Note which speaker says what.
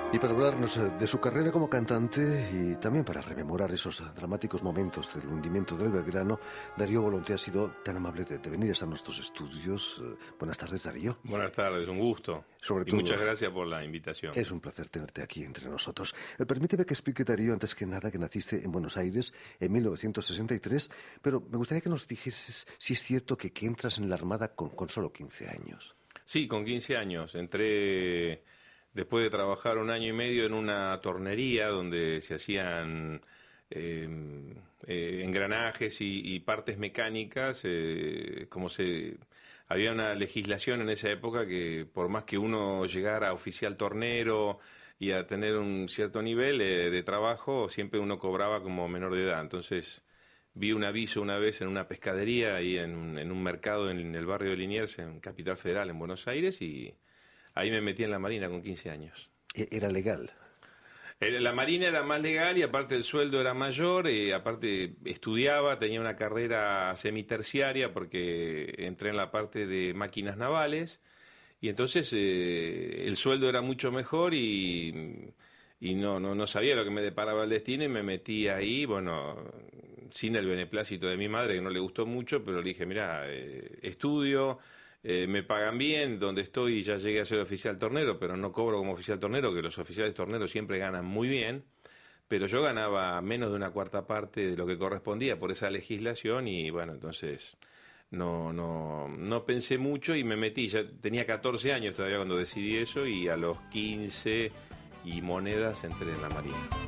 Speaker 1: Y para hablarnos de su carrera como cantante y también para rememorar esos dramáticos momentos del hundimiento del Belgrano, Darío Volonté ha sido tan amable de venir a nuestros estudios. Buenas tardes, Darío.
Speaker 2: Buenas tardes, un gusto.
Speaker 1: Sobre
Speaker 2: y
Speaker 1: todo,
Speaker 2: muchas gracias por la invitación.
Speaker 1: Es un placer tenerte aquí entre nosotros. Permíteme que explique, Darío, antes que nada, que naciste en Buenos Aires en 1963, pero me gustaría que nos dijeses si es cierto que entras en la Armada con solo 15 años.
Speaker 2: Sí, con 15 años. Entré después de trabajar 1 año y medio en una tornería donde se hacían engranajes y partes mecánicas. Había una legislación en esa época que por más que uno llegara a oficial tornero y a tener un cierto nivel de trabajo, siempre uno cobraba como menor de edad. Entonces vi un aviso una vez en una pescadería ahí en un mercado en el barrio de Liniers, en Capital Federal, en Buenos Aires, y ahí me metí en la Marina con 15 años.
Speaker 1: ¿Era legal?
Speaker 2: La Marina era más legal y aparte el sueldo era mayor, aparte estudiaba, tenía una carrera semiterciaria porque entré en la parte de máquinas navales y entonces el sueldo era mucho mejor y no sabía lo que me deparaba el destino y me metí ahí, bueno, sin el beneplácito de mi madre, que no le gustó mucho, pero le dije, mira, estudio, me pagan bien, donde estoy ya llegué a ser oficial tornero, pero no cobro como oficial tornero, que los oficiales torneros siempre ganan muy bien, pero yo ganaba menos de 1/4 parte de lo que correspondía por esa legislación y bueno, entonces no pensé mucho y me metí, ya tenía 14 años todavía cuando decidí eso y a los 15 y monedas entré en la Marina.